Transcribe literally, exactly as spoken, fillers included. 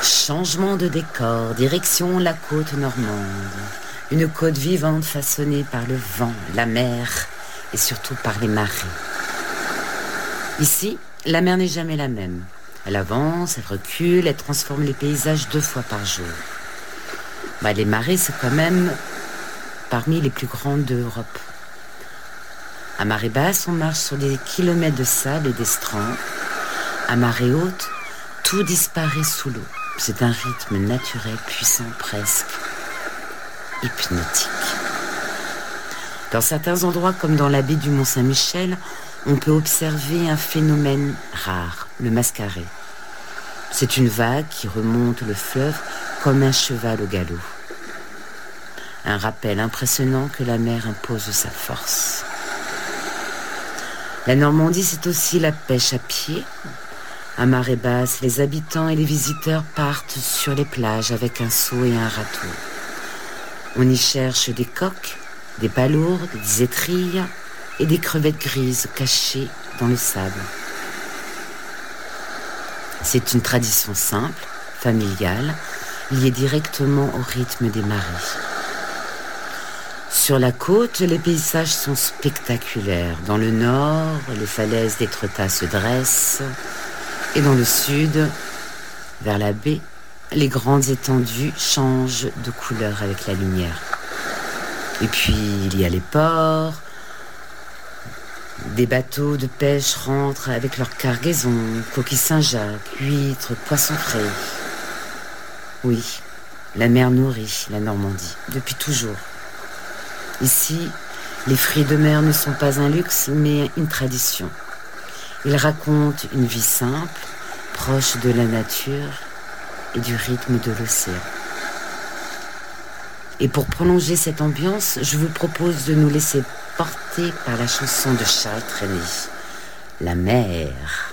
Changement de décor, direction la côte normande. Une côte vivante façonnée par le vent, la mer et surtout par les marées. Ici, la mer n'est jamais la même. Elle avance, elle recule, elle transforme les paysages deux fois par jour. Bah, les marées, c'est quand même parmi les plus grandes d'Europe. À marée basse, on marche sur des kilomètres de sable et d'estran. À marée haute, tout disparaît sous l'eau. C'est un rythme naturel, puissant, presque hypnotique. Dans certains endroits, comme dans la baie du Mont-Saint-Michel, on peut observer un phénomène rare, le mascaré. C'est une vague qui remonte le fleuve comme un cheval au galop. Un rappel impressionnant que la mer impose sa force. La Normandie, c'est aussi la pêche à pied. À marée basse, les habitants et les visiteurs partent sur les plages avec un seau et un râteau. On y cherche des coques, des palourdes, des étrilles et des crevettes grises cachées dans le sable. C'est une tradition simple, familiale, liée directement au rythme des marées. Sur la côte, les paysages sont spectaculaires. Dans le nord, les falaises d'Étretat se dressent. Et dans le sud, vers la baie, les grandes étendues changent de couleur avec la lumière. Et puis, il y a les ports. Des bateaux de pêche rentrent avec leurs cargaisons, coquilles Saint-Jacques, huîtres, poissons frais. Oui, la mer nourrit la Normandie, depuis toujours. Ici, les fruits de mer ne sont pas un luxe, mais une tradition. Ils racontent une vie simple, proche de la nature et du rythme de l'océan. Et pour prolonger cette ambiance, je vous propose de nous laisser porter par la chanson de Charles Trenet, La mer.